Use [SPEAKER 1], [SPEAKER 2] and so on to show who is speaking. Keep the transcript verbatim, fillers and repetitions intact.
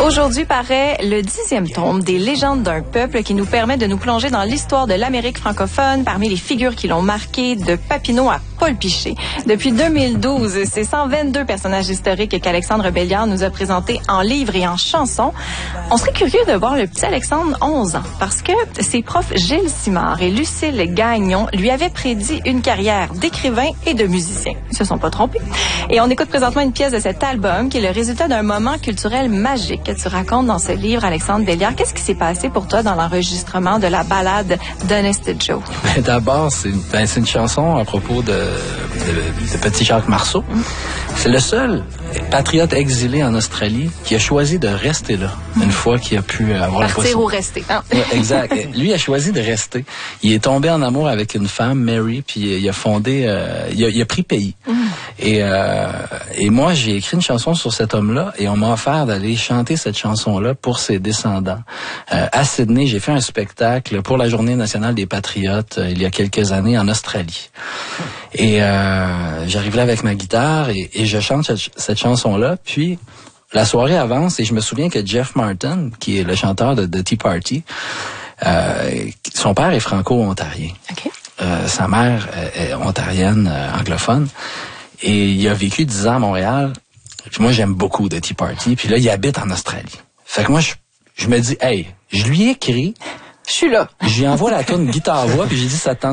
[SPEAKER 1] Aujourd'hui paraît le dixième tome des Légendes d'un peuple qui nous permet de nous plonger dans l'histoire de l'Amérique francophone parmi les figures qui l'ont marqué de Papineau à Paul Piché. Depuis deux mille douze, c'est cent vingt-deux personnages historiques qu'Alexandre Belliard nous a présentés en livres et en chansons. On serait curieux de voir le petit Alexandre, onze ans, parce que ses profs Gilles Simard et Lucille Gagnon lui avaient prédit une carrière d'écrivain et de musicien. Ils se sont pas trompés. Et on écoute présentement une pièce de cet album qui est le résultat d'un moment culturel magique que tu racontes dans ce livre, Alexandre Belliard. Qu'est-ce qui s'est passé pour toi dans l'enregistrement de la ballade d'Honest Joe?
[SPEAKER 2] Ben, d'abord, c'est une, ben, c'est une chanson à propos de, de, de petit Jacques Marceau. Mm. C'est le seul patriote exilé en Australie qui a choisi de rester là, mm. une fois qu'il a pu avoir la possibilité.
[SPEAKER 1] Partir ou rester. Hein?
[SPEAKER 2] Ouais, exact. Lui a choisi de rester. Il est tombé en amour avec une femme, Mary, puis il a fondé, euh, il, a, il a pris pays. Mm. Et, euh, et moi, j'ai écrit une chanson sur cet homme-là et on m'a offert d'aller chanter cette chanson-là pour ses descendants. Euh, à Sydney, j'ai fait un spectacle pour la Journée nationale des patriotes euh, il y a quelques années en Australie. Et euh, j'arrive là avec ma guitare et, et je chante cette, cette chanson-là. Puis la soirée avance et je me souviens que Jeff Martin, qui est le chanteur de, de Tea Party, euh, son père est franco-ontarien.
[SPEAKER 1] Okay.
[SPEAKER 2] Euh, sa mère est ontarienne, euh, anglophone. Et il a vécu dix ans à Montréal. Puis moi, j'aime beaucoup de Tea Party. Puis là, il habite en Australie. Fait que moi, je, je me dis, hey, je lui ai écrit.
[SPEAKER 1] Je suis là.
[SPEAKER 2] Je lui envoie la toune guitare-voix, puis j'ai dit, ça te tente